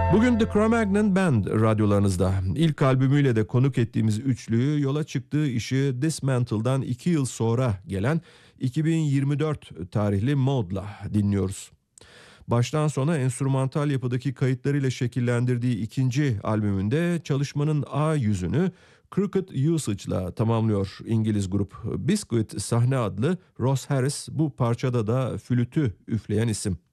Bugün The Cro-Magnon Band radyolarınızda. İlk albümüyle de konuk ettiğimiz üçlüyü yola çıktığı işi Dismantle'dan 2 yıl sonra gelen 2024 tarihli Mode'la dinliyoruz. Baştan sona enstrümantal yapıdaki kayıtlarıyla şekillendirdiği ikinci albümünde çalışmanın A yüzünü Crooked Usage'la tamamlıyor İngiliz grup. Biscuit sahne adlı Ross Harris bu parçada da flütü üfleyen isim.